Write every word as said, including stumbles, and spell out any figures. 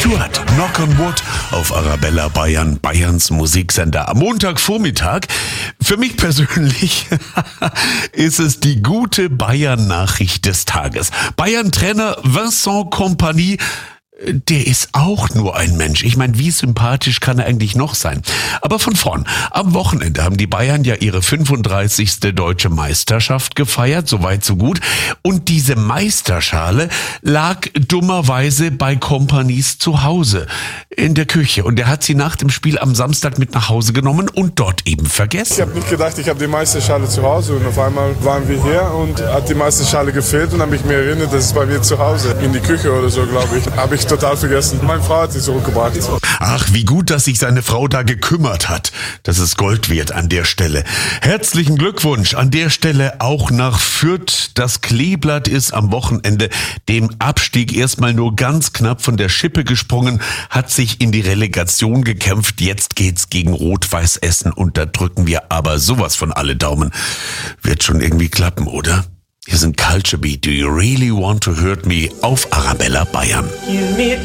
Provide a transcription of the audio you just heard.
Stewart, Knock on Wood auf Arabella Bayern, Bayerns Musiksender. Am Montagvormittag, für mich persönlich, ist es die gute Bayern-Nachricht des Tages. Bayern-Trainer Vincent Kompany, der ist auch nur ein Mensch. Ich meine, wie sympathisch kann er eigentlich noch sein? Aber von vorn. Am Wochenende haben die Bayern ja ihre fünfunddreißigste deutsche Meisterschaft gefeiert. Soweit, so gut. Und diese Meisterschale lag dummerweise bei Kompanys zu Hause in der Küche. Und er hat sie nach dem Spiel am Samstag mit nach Hause genommen und dort eben vergessen. Ich habe nicht gedacht, ich habe die Meisterschale zu Hause. Und auf einmal waren wir hier und hat die Meisterschale gefehlt. Und habe ich mir erinnert, das ist bei mir zu Hause. In die Küche oder so, glaube ich. Habe ich total vergessen. Meine Frau hat sie zurückgebracht. Ach, wie gut, dass sich seine Frau da gekümmert hat. Das ist Gold wert an der Stelle. Herzlichen Glückwunsch an der Stelle auch nach Fürth. Das Kleeblatt ist am Wochenende dem Abstieg erstmal nur ganz knapp von der Schippe gesprungen, hat sich in die Relegation gekämpft. Jetzt geht's gegen Rot-Weiß Essen und da drücken wir aber sowas von alle Daumen. Wird schon irgendwie klappen, oder? Hier sind Culture Beat. Do you really want to hurt me auf Arabella Bayern?